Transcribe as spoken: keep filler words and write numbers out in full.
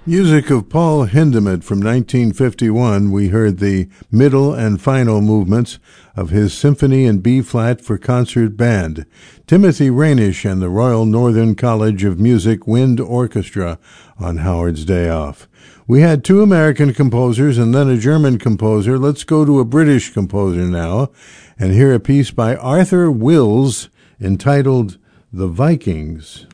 Music of Paul Hindemith from nineteen fifty-one, we heard the middle and final movements of his Symphony in B-flat for Concert Band. Timothy Rainish and the Royal Northern College of Music Wind Orchestra on Howard's Day Off. We had two American composers and then a German composer. Let's go to a British composer now and hear a piece by Arthur Wills entitled The Vikings.